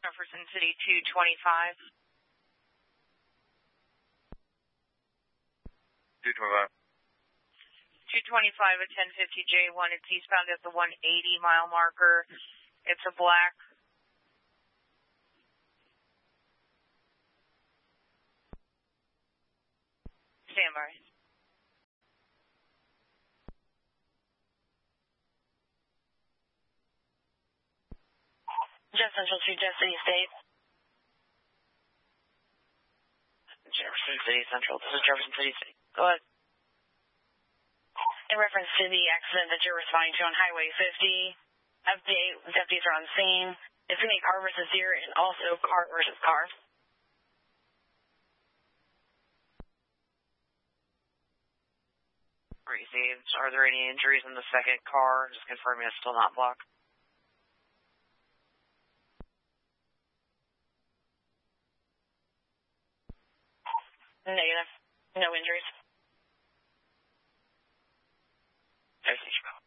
Jefferson City 225. 225. 225 at 1050 J1. It's eastbound at the 180 mile marker. It's a black. Standby. Jeff Central Street, Jeff City State. Jefferson City Central. This is Jefferson City State. Go ahead. In reference to the accident that you're responding to on Highway 50, update, deputies are on scene. It's going to be car versus deer and also car versus car. Received. Are there any injuries in the second car? Just confirming it's still not blocked. Negative. No injuries. Thank you.